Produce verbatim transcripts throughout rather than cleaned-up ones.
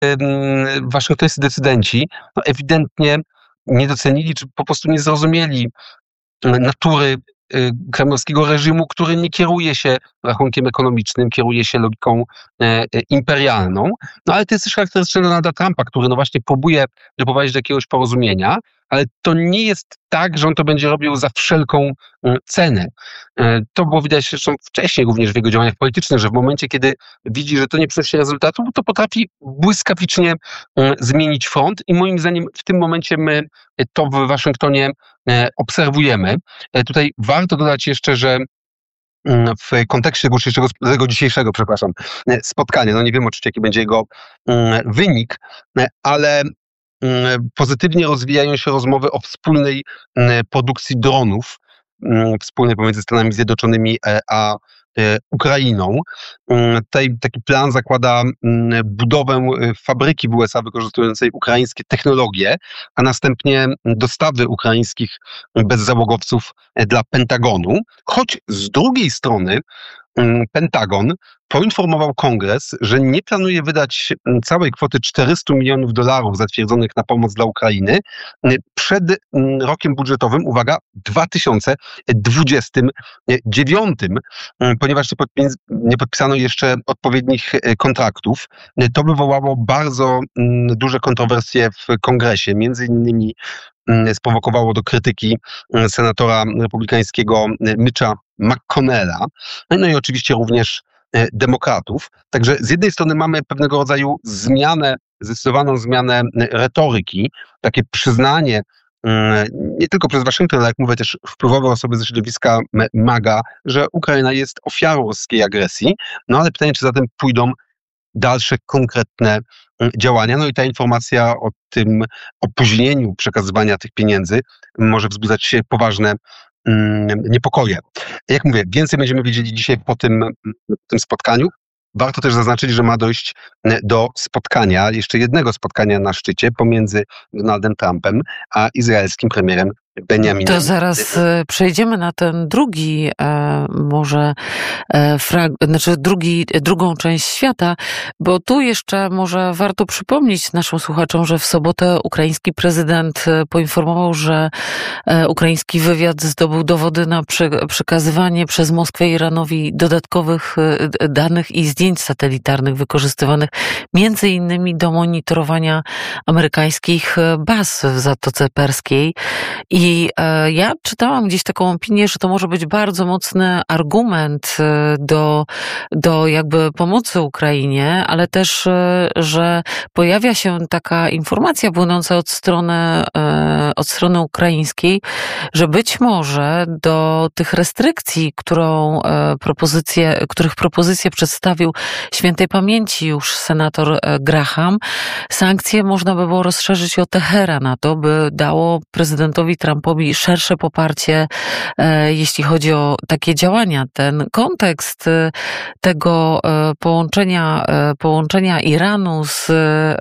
waszyngtońscy decydenci no ewidentnie nie docenili, czy po prostu nie zrozumieli natury kremlowskiego reżimu, który nie kieruje się rachunkiem ekonomicznym, kieruje się logiką e, imperialną. No ale to jest też charakterystyczne Donalda Trumpa, który no właśnie próbuje doprowadzić do jakiegoś porozumienia, ale to nie jest tak, że on to będzie robił za wszelką cenę. E, to było widać zresztą wcześniej również w jego działaniach politycznych, że w momencie, kiedy widzi, że to nie przynosi rezultatu, to potrafi błyskawicznie e, zmienić front i moim zdaniem w tym momencie my to w Waszyngtonie e, obserwujemy. E, tutaj warto dodać jeszcze, że w kontekście tego dzisiejszego, tego dzisiejszego, przepraszam, spotkania, no nie wiem oczywiście, jaki będzie jego wynik, ale pozytywnie rozwijają się rozmowy o wspólnej produkcji dronów, wspólnej pomiędzy Stanami Zjednoczonymi a Ukrainą. Tutaj taki plan zakłada budowę fabryki w U S A wykorzystującej ukraińskie technologie, a następnie dostawy ukraińskich bezzałogowców dla Pentagonu. Choć z drugiej strony Pentagon poinformował Kongres, że nie planuje wydać całej kwoty czterysta milionów dolarów zatwierdzonych na pomoc dla Ukrainy przed rokiem budżetowym, uwaga, dwa tysiące dwudziestym dziewiątym, ponieważ nie podpisano jeszcze odpowiednich kontraktów. To wywołało bardzo duże kontrowersje w Kongresie, między innymi sprowokowało do krytyki senatora republikańskiego Mitcha McConnella, no i oczywiście również demokratów. Także z jednej strony mamy pewnego rodzaju zmianę, zdecydowaną zmianę retoryki, takie przyznanie nie tylko przez Waszyngton, ale jak mówię też wpływowe osoby ze środowiska MAGA, że Ukraina jest ofiarą rosyjskiej agresji, no ale pytanie, czy zatem pójdą dalsze konkretne działania. No i ta informacja o tym opóźnieniu przekazywania tych pieniędzy może wzbudzać się poważne niepokoje. Jak mówię, więcej będziemy wiedzieli dzisiaj po tym, tym spotkaniu. Warto też zaznaczyć, że ma dojść do spotkania, jeszcze jednego spotkania na szczycie pomiędzy Donaldem Trumpem a izraelskim premierem Benjaminem. To zaraz przejdziemy na ten drugi, może frag, znaczy drugi, drugą część świata, bo tu jeszcze może warto przypomnieć naszym słuchaczom, że w sobotę ukraiński prezydent poinformował, że ukraiński wywiad zdobył dowody na przekazywanie przez Moskwę Iranowi dodatkowych danych i zdjęć satelitarnych wykorzystywanych między innymi do monitorowania amerykańskich baz w Zatoce Perskiej. I e, ja czytałam gdzieś taką opinię, że to może być bardzo mocny argument do, do jakby pomocy Ukrainie, ale też, e, że pojawia się taka informacja płynąca od strony, e, od strony ukraińskiej, że być może do tych restrykcji, którą e, propozycję, których propozycję przedstawił świętej pamięci już senator Graham, sankcje można by było rozszerzyć o Teheran, na to, by dało prezydentowi Trumpowi szersze poparcie, e, jeśli chodzi o takie działania. Ten kontekst e, tego e, połączenia, e, połączenia Iranu z, e,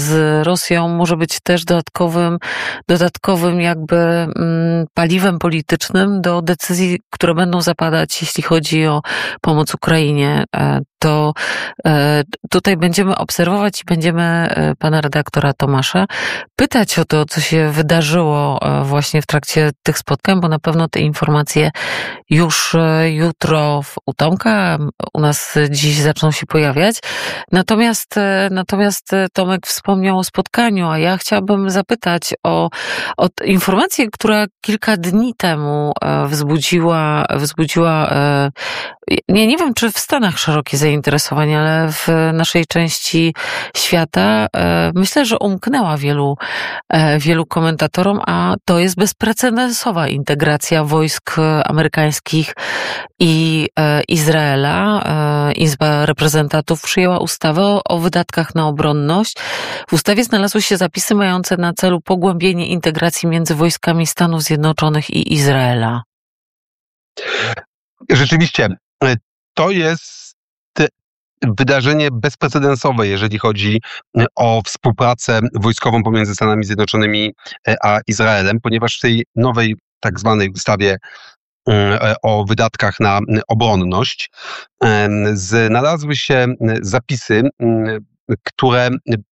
z Rosją może być też dodatkowym, dodatkowym jakby m, paliwem politycznym do decyzji, które będą zapadać, jeśli chodzi o pomoc Ukrainie. E, to e, tutaj będziemy obserwować i będziemy e, pana redaktora Tomasza pytać o to, co się wydarzyło e, właśnie w trakcie tych spotkań, bo na pewno te informacje już e, jutro w, u Tomka, u nas dziś zaczną się pojawiać. Natomiast, e, natomiast Tomek wspomniał o spotkaniu, a ja chciałabym zapytać o, o informację, która kilka dni temu e, wzbudziła, wzbudziła e, nie, nie wiem, czy w Stanach szerokie zainteresowanie, ale w naszej części świata e, myślę, że umknęła wielu, e, wielu komentatorom, a to jest bezprecedensowa integracja wojsk amerykańskich i e, Izraela. E, Izba Reprezentantów przyjęła ustawę o, o wydatkach na obronność. W ustawie znalazły się zapisy mające na celu pogłębienie integracji między wojskami Stanów Zjednoczonych i Izraela. Rzeczywiście, to jest wydarzenie bezprecedensowe, jeżeli chodzi o współpracę wojskową pomiędzy Stanami Zjednoczonymi a Izraelem, ponieważ w tej nowej tak zwanej ustawie o wydatkach na obronność znalazły się zapisy, które